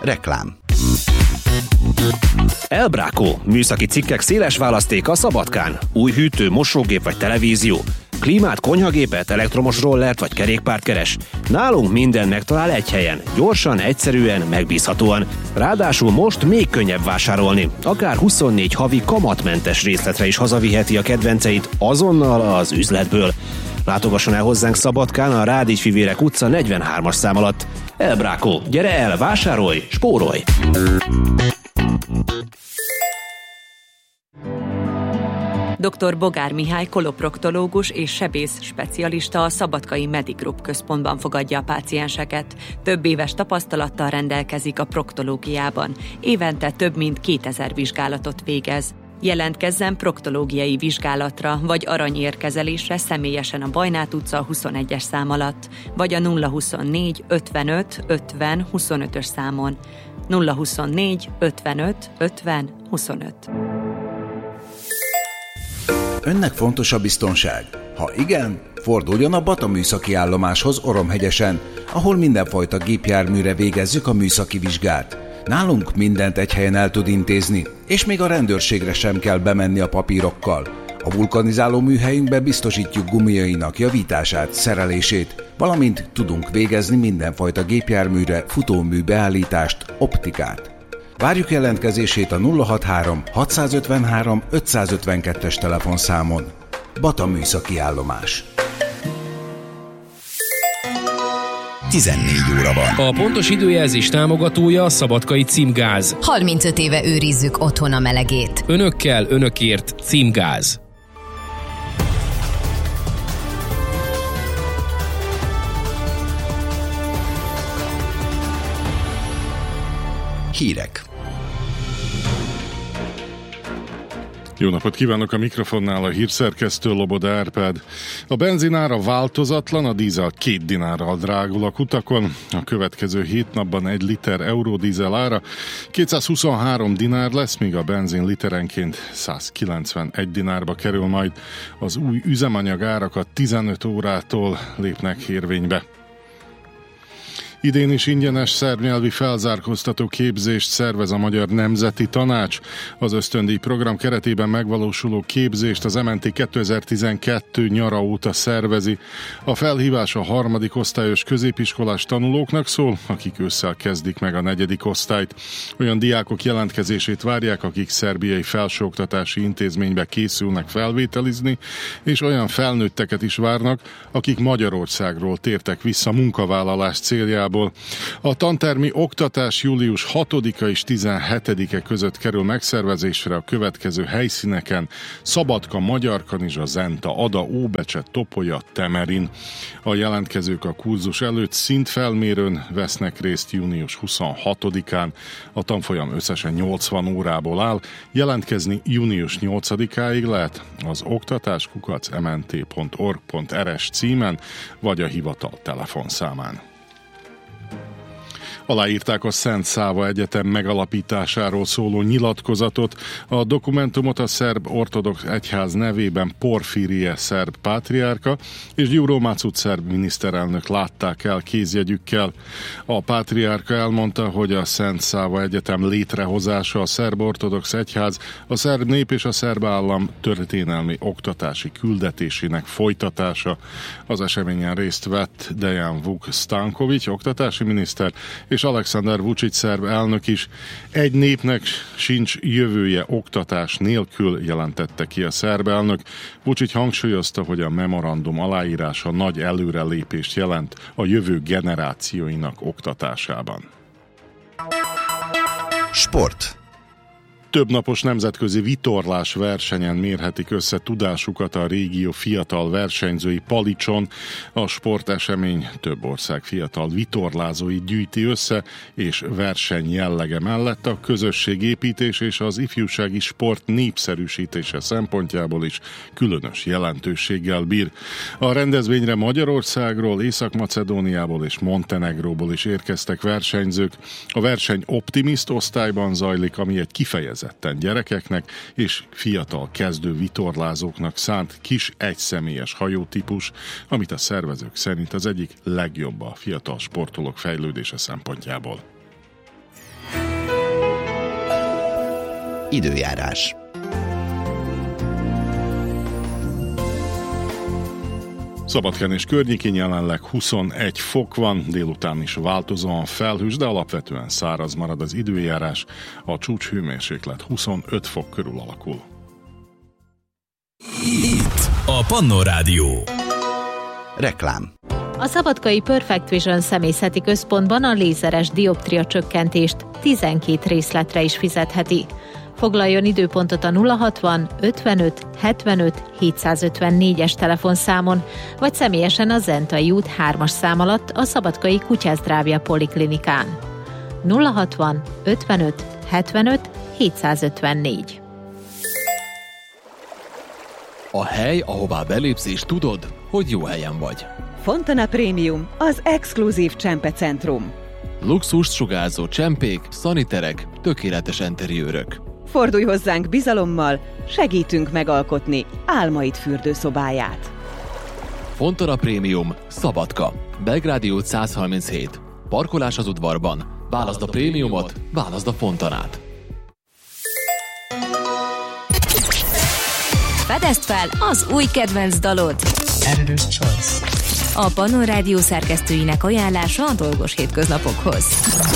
Reklám. Elbrákó, műszaki cikkek széles választéka Szabadkán. Új hűtő, mosógép vagy televízió. Klímát, konyhagépet, elektromos rollert vagy kerékpárt keres. Nálunk minden megtalál egy helyen. Gyorsan, egyszerűen, megbízhatóan. Ráadásul most még könnyebb vásárolni. Akár 24 havi kamatmentes részletre is hazaviheti a kedvenceit azonnal az üzletből. Látogasson el hozzánk Szabadkán a Rádicsfivérek utca 43-as szám alatt. Elbrákó, gyere el, vásárolj, spórolj! Dr. Bogár Mihály koloproktológus és sebész specialista a Szabadkai Medigroup központban fogadja a pácienseket. Több éves tapasztalattal rendelkezik a proktológiában. Évente több mint 2000 vizsgálatot végez. Jelentkezzen proktológiai vizsgálatra vagy aranyérkezelésre személyesen a Bajnát utca 21-es szám alatt, vagy a 024 55 50 25-ös számon. 024 55 50 25. Önnek fontos a biztonság? Ha igen, forduljon a Bata műszaki állomáshoz Oromhegyesen, ahol mindenfajta gépjárműre végezzük a műszaki vizsgát. Nálunk mindent egy helyen el tud intézni, és még a rendőrségre sem kell bemenni a papírokkal. A vulkanizáló műhelyünkbe biztosítjuk gumiainak javítását, szerelését, valamint tudunk végezni mindenfajta gépjárműre futómű beállítást, optikát. Várjuk jelentkezését a 063 653 552-es telefonszámon. Bata műszaki állomás. 14 óra van. A pontos időjelzés támogatója a Szabadkai Címgáz. 35 éve őrizzük otthon a melegét. Önökkel, önökért Címgáz. Hírek. Jó napot kívánok, a mikrofonnál a hírszerkesztő Loboda Árpád. A benzinára változatlan, a dízel 2 dinárral drágul a kutakon. A következő 7 napban 1 liter euródízel ára 223 dinár lesz, míg a benzin literenként 191 dinárba kerül majd. Az új üzemanyag árakat 15 órától lépnek érvénybe. Idén is ingyenes szerbnyelvi felzárkóztató képzést szervez a Magyar Nemzeti Tanács. Az ösztöndíj program keretében megvalósuló képzést az MNT 2012 nyara óta szervezi. A felhívás a 3. osztályos középiskolás tanulóknak szól, akik ősszel kezdik meg a 4. osztályt. Olyan diákok jelentkezését várják, akik szerbiai felsőoktatási intézménybe készülnek felvételizni, és olyan felnőtteket is várnak, akik Magyarországról tértek vissza munkavállalás céljából. A tantermi oktatás július 6-a és 17-e között kerül megszervezésre a következő helyszíneken: Szabadka, Magyarkanizsa, Zenta, Ada, Óbecse, Topolya, Temerin. A jelentkezők a kurzus előtt szintfelmérőn vesznek részt június 26-án. A tanfolyam összesen 80 órából áll. Jelentkezni június 8-áig lehet az oktatás@mnt.org.rs címen, vagy a hivatal telefonszámán. Aláírták a Szent Száva Egyetem megalapításáról szóló nyilatkozatot. A dokumentumot a szerb ortodox egyház nevében Porfirije szerb pátriárka és Gyuro Macuc szerb miniszterelnök látták el kézjegyükkel. A pátriárka elmondta, hogy a Szent Száva Egyetem létrehozása a szerb ortodox egyház, a szerb nép és a szerb állam történelmi oktatási küldetésének folytatása. Az eseményen részt vett Dejan Vuk Stanković, oktatási miniszter, és Aleksandar Vučić szerb elnök is. Egy népnek sincs jövője oktatás nélkül, jelentette ki a szerb elnök. Vučić hangsúlyozta, hogy a memorandum aláírása nagy előrelépést jelent a jövő generációinak oktatásában. Sport. Többnapos nemzetközi vitorlás versenyen mérhetik össze tudásukat a régió fiatal versenyzői Palicson. A sportesemény több ország fiatal vitorlázói gyűjti össze, és verseny jellege mellett a közösségépítés és az ifjúsági sport népszerűsítése szempontjából is különös jelentőséggel bír. A rendezvényre Magyarországról, Észak-Macedóniából és Montenegróból is érkeztek versenyzők. A verseny optimist osztályban zajlik, ami egy kifejezetten gyerekeknek és fiatal kezdő vitorlázóknak szánt kis egyszemélyes hajótípus, amit a szervezők szerint az egyik legjobb a fiatal sportolók fejlődése szempontjából. Időjárás. Szabadkán és környékén jelenleg 21 fok van, délután is változóan felhős, de alapvetően száraz marad az időjárás, a csúcshőmérséklet 25 fok körül alakul. Itt a Pannó Rádió. Reklám. A szabadkai Perfect Vision személyzeti központban a lézeres dioptria csökkentést 12 részletre is fizetheti. Foglaljon időpontot a 060 55 75 754-es telefonszámon, vagy személyesen a Zentai út 3-as szám alatt a Szabadkai Kutyázdrávja Poliklinikán. 060 55 75 754. A hely, ahová belépsz és tudod, hogy jó helyen vagy. Fontana Premium, az exkluzív csempecentrum. Luxust sugárzó csempék, szaniterek, tökéletes interiőrök. Fordulj hozzánk bizalommal, segítünk megalkotni álmaid fürdőszobáját. Fontana Premium, Szabadka, Belgrádi út 137. Parkolás az udvarban. Válaszd a prémiumot, válaszd a Fontanát. Fedezd fel az új kedvenc dalod! Editor's Choice. A Pannó Rádió szerkesztőinek ajánlása a dolgos hétköznapokhoz.